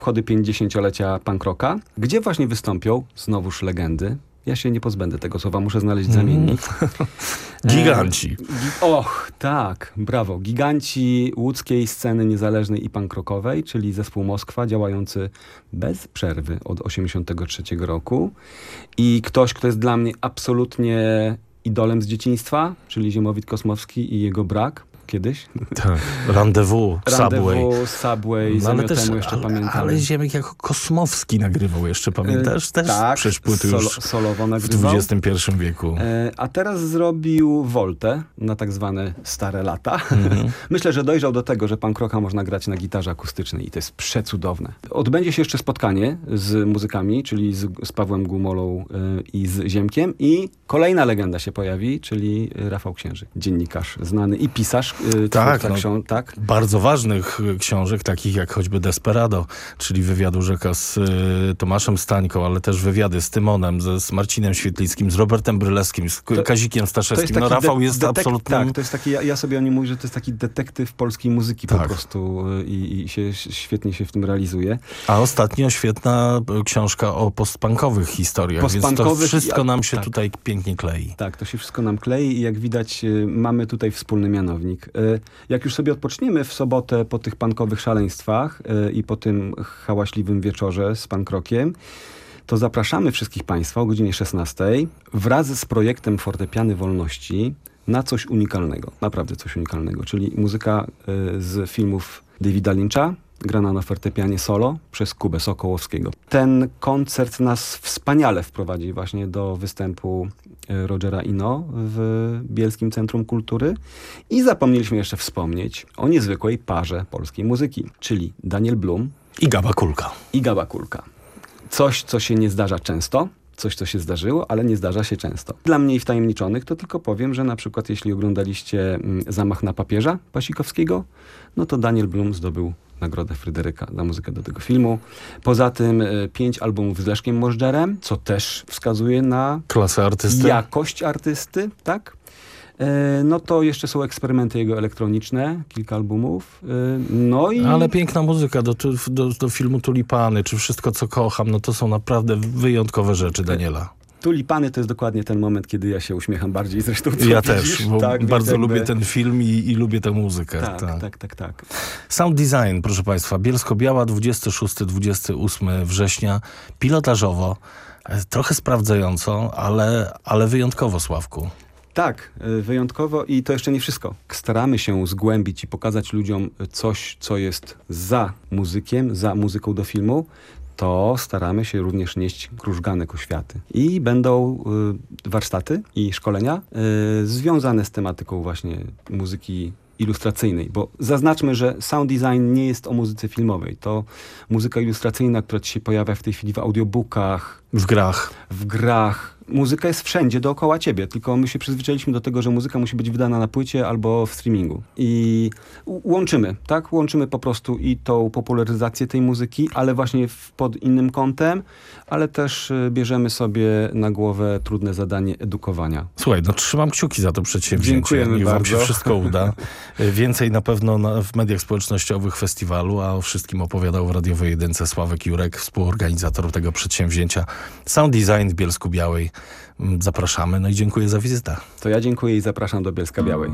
obchody 50-lecia punk rocka, gdzie właśnie wystąpią znowuż legendy. Ja się nie pozbędę tego słowa, muszę znaleźć zamiennik. Giganci. Och, tak, brawo. Giganci łódzkiej sceny niezależnej i punk rockowej, czyli zespół Moskwa, działający bez przerwy od 1983 roku. I ktoś, kto jest dla mnie absolutnie idolem z dzieciństwa, czyli Ziemowit Kosmowski i jego brak. Kiedyś. Tak. Rendezvous, Subway, no, ale też, temu jeszcze pamiętam. Ale Ziemek jako Kosmowski nagrywał jeszcze, pamiętasz? Też tak, przecież płyty już solowo nagrywał. w XXI wieku. A teraz zrobił woltę na tak zwane stare lata. Myślę, że dojrzał do tego, że punk rocka można grać na gitarze akustycznej i to jest przecudowne. Odbędzie się jeszcze spotkanie z muzykami, czyli z Pawłem Gumolą i z Ziemkiem i kolejna legenda się pojawi, czyli Rafał Księży, dziennikarz znany i pisarz. Tak, tak. Bardzo ważnych książek, takich jak choćby Desperado, czyli wywiadu Rzeka z Tomaszem Stańką, ale też wywiady z Tymonem, z Marcinem Świetlickim, z Robertem Brylewskim, z Kazikiem Staszewskim. No Rafał jest absolutnym... Tak, to jest taki, ja sobie o nim mówię, że to jest taki detektyw polskiej muzyki po prostu i świetnie się w tym realizuje. A ostatnio świetna książka o postpunkowych historiach, więc to wszystko nam się tutaj pięknie klei. Tak, to się wszystko nam klei i jak widać mamy tutaj wspólny mianownik. Jak już sobie odpoczniemy w sobotę po tych punkowych szaleństwach i po tym hałaśliwym wieczorze z punk rockiem, to zapraszamy wszystkich Państwa o godzinie 16 wraz z projektem Fortepiany Wolności na coś unikalnego. Naprawdę coś unikalnego. Czyli muzyka z filmów Davida Lyncha, grana na fortepianie solo przez Kubę Sokołowskiego. Ten koncert nas wspaniale wprowadzi właśnie do występu Rogera Ino w Bielskim Centrum Kultury. I zapomnieliśmy jeszcze wspomnieć o niezwykłej parze polskiej muzyki, czyli Daniel Blum i Gaba Kulka. Coś, co się nie zdarza często. Coś, co się zdarzyło, ale nie zdarza się często. Dla mniej wtajemniczonych to tylko powiem, że na przykład jeśli oglądaliście Zamach na papieża Pasikowskiego, no to Daniel Blum zdobył Nagrodę Fryderyka za muzykę do tego filmu. Poza tym 5 albumów z Leszkiem Możdżerem, co też wskazuje na klasę artysty, jakość artysty, tak? No to jeszcze są eksperymenty jego elektroniczne, kilka albumów. Ale piękna muzyka do filmu Tulipany, czy Wszystko, co kocham, no to są naprawdę wyjątkowe rzeczy Daniela. Tulipany to jest dokładnie ten moment, kiedy ja się uśmiecham bardziej zresztą. Ja też, bo bardzo lubię ten film i lubię tę muzykę. Tak. Sound Design, proszę Państwa, Bielsko-Biała, 26-28 września, pilotażowo, trochę sprawdzająco, ale wyjątkowo, Sławku. Tak, wyjątkowo i to jeszcze nie wszystko. Staramy się zgłębić i pokazać ludziom coś, co jest za muzykiem, za muzyką do filmu, to staramy się również nieść krużganek oświaty. I będą warsztaty i szkolenia związane z tematyką właśnie muzyki ilustracyjnej, bo zaznaczmy, że sound design nie jest o muzyce filmowej. To muzyka ilustracyjna, która ci się pojawia w tej chwili w audiobookach, w grach. Muzyka jest wszędzie dookoła ciebie, tylko my się przyzwyczailiśmy do tego, że muzyka musi być wydana na płycie albo w streamingu. I łączymy, tak? Łączymy po prostu i tą popularyzację tej muzyki, ale właśnie pod innym kątem, ale też bierzemy sobie na głowę trudne zadanie edukowania. Słuchaj, no trzymam kciuki za to przedsięwzięcie. Dziękujemy Niech bardzo. wam się wszystko uda. Więcej na pewno w mediach społecznościowych festiwalu, a o wszystkim opowiadał w Radiowej Jedynce Sławek Jurek, współorganizator tego przedsięwzięcia. Sound Design w Bielsku-Białej. Zapraszamy, no i dziękuję za wizytę. To ja dziękuję i zapraszam do Bielska-Białej.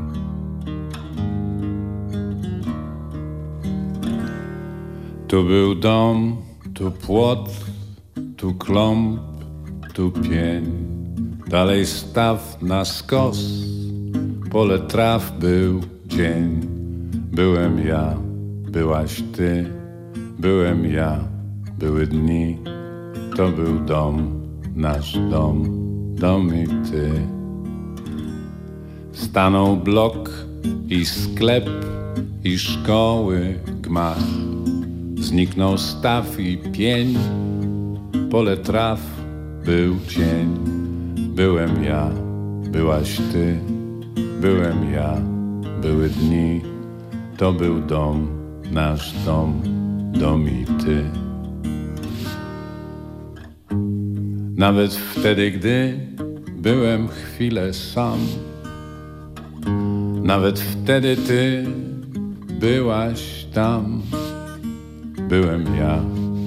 Tu był dom, tu płot, tu klomp, tu pień. Dalej staw na skos, pole traw był dzień. Byłem ja, byłaś ty, byłem ja, były dni. To był dom, nasz dom, dom i ty. Stanął blok i sklep i szkoły gmach. Zniknął staw i pień, pole traw był cień. Byłem ja, byłaś ty, byłem ja, były dni. To był dom, nasz dom, dom i ty. Nawet wtedy, gdy byłem chwilę sam, nawet wtedy ty byłaś tam. Byłem ja,